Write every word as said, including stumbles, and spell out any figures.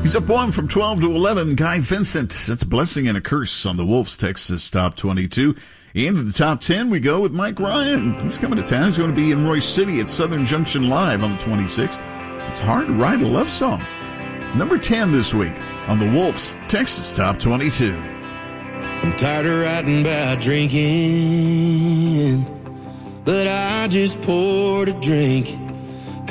He's up one from twelve to eleven. Guy Vincent. That's a blessing and a curse on the Wolves Texas Top twenty-two. Into the top ten we go with Mike Ryan. He's coming to town. He's going to be in Royce City at Southern Junction Live on the twenty-sixth. It's hard to write a love song. Number ten this week on the Wolves Texas Top twenty-two. I'm tired of writing about drinking, but I just poured a drink